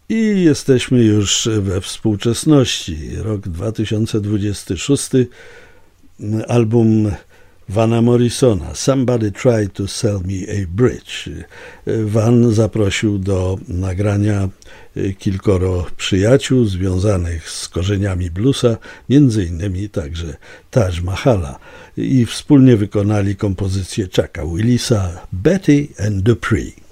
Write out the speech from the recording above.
I jesteśmy już we współczesności. Rok 2026, album Vana Morrisona, Somebody Tried to Sell Me a Bridge. Van zaprosił do nagrania kilkoro przyjaciół związanych z korzeniami bluesa, między innymi także Taj Mahala, i wspólnie wykonali kompozycję Chucka Willisa, Betty and Dupree.